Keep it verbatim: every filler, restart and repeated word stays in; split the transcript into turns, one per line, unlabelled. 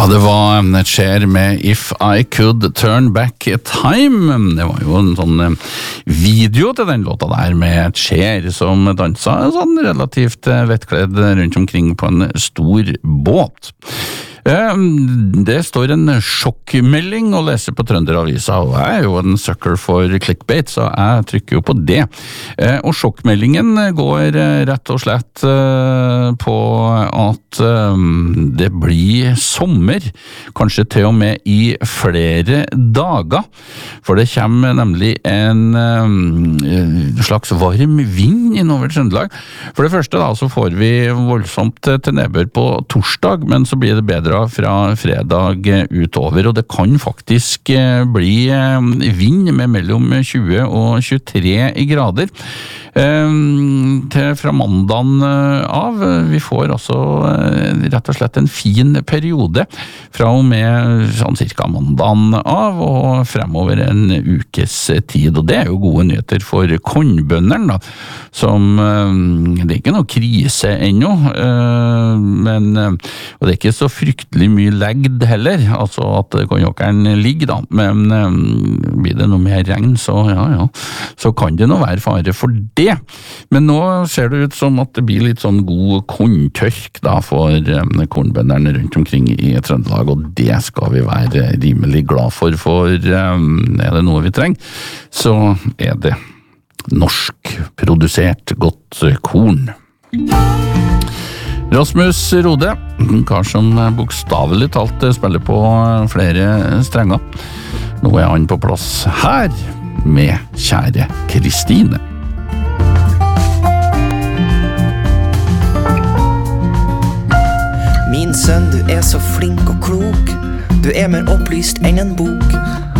Ja, det var et skjer med If I Could Turn Back Time. Det var jo en sånn video til den låta der med et skjer som danset sånn relativt lettkledd rundt omkring på en stor båt. Det står en sjokkmelding å lese på Trønderavisa, og jeg er jo en sucker for clickbait, så jeg trykker jo på det. Og sjokkmeldingen går rett og slett på at det blir sommer, kanskje til og med i flere dager, for det kommer nemlig en slags varm vind innover Trøndelag. For det første da, så får vi voldsomt til nedbør på torsdag, men så blir det bedre fra fredag utover, og det kan faktisk bli vind med mellom tjue og tjuetre grader til fra mandagen av. Vi får altså rett og slett en fin periode fra og med sånn cirka mandagen av og fremover en ukes tid, og det er jo gode nyheter for kornbønderne da, som det er ikke noe krise ennå, men og det er ikke så fryktelig mye legd heller, altså at konjokkeren ligger da, men blir det noe mer regn, så ja, ja, så kan det nå være fare for det. Men nå ser det ut som at det blir litt sånn god korntørk da for kornbønderne rundt omkring i Trøndelag, og det skal vi være rimelig glad for, for er det noe vi trenger, så er det norsk produsert godt korn. Rasmus Rode, en kar som bokstavelig talt spiller på flere strenger. Nå er han på plass her med Kjære Kristine.
Min sønn, du er så flink og klok. Du er mer opplyst enn en bok.